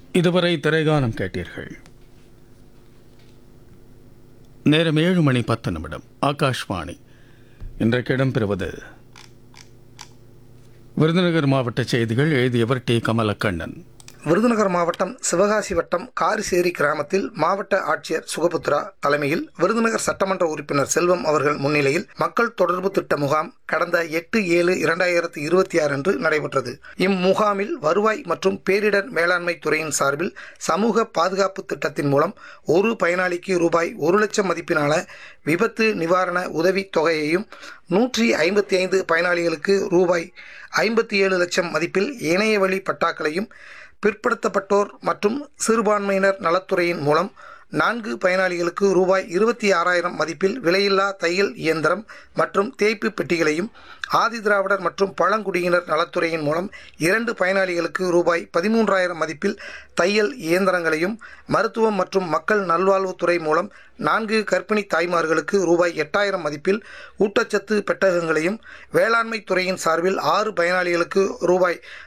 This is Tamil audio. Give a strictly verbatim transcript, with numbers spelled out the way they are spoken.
இதுவரை திரைகானம் கேட்டீர்கள். நேரம் ஏழு மணி பத்து நிமிடம். ஆகாஷ்வாணி. இன்றைக்கு இடம்பெறுவது விருதுநகர் மாவட்ட செய்திகள். எழுதியவர் டி கமலக்கண்ணன். விருதுநகர் மாவட்டம் சிவகாசி வட்டம் காரிசேரி கிராமத்தில் மாவட்ட ஆட்சியர் சுகபுத்ரா தலைமையில் விருதுநகர் சட்டமன்ற உறுப்பினர் செல்வம் அவர்கள் முன்னிலையில் மக்கள் தொடர்பு திட்ட முகாம் கடந்த எட்டு ஏழு இரண்டாயிரத்தி இருபத்தி ஆறு அன்று நடைபெற்றது. இம்முகாமில் வருவாய் மற்றும் பேரிடர் மேலாண்மை துறையின் சார்பில் சமூக பாதுகாப்பு திட்டத்தின் மூலம் ஒரு பயனாளிக்கு ரூபாய் ஒரு லட்சம் மதிப்பிலான விபத்து நிவாரண உதவி தொகையையும், நூற்றி ஐம்பத்தி ஐந்து பயனாளிகளுக்கு ரூபாய் ஐம்பத்தி ஏழு லட்சம் மதிப்பில் இணையவழி பட்டாக்களையும், பிற்படுத்தப்பட்டோர் மற்றும் சிறுபான்மையினர் நலத்துறையின் மூலம் நான்கு பயனாளிகளுக்கு ரூபாய் இருபத்தி ஆறாயிரம் மதிப்பில் விலையில்லா தையல் இயந்திரம் மற்றும் தேய்ப்பு பெட்டிகளையும், ஆதிதிராவிடர் மற்றும் பழங்குடியினர் நலத்துறையின் மூலம் இரண்டு பயனாளிகளுக்கு ரூபாய் பதிமூன்றாயிரம் மதிப்பில் தையல் இயந்திரங்களையும், மருத்துவம் மற்றும் மக்கள் நல்வாழ்வுத்துறை மூலம் நான்கு கர்ப்பிணி தாய்மார்களுக்கு ரூபாய் எட்டாயிரம் மதிப்பில் ஊட்டச்சத்து பெட்டகங்களையும், வேளாண்மை துறையின் சார்பில் ஆறு பயனாளிகளுக்கு ரூபாய்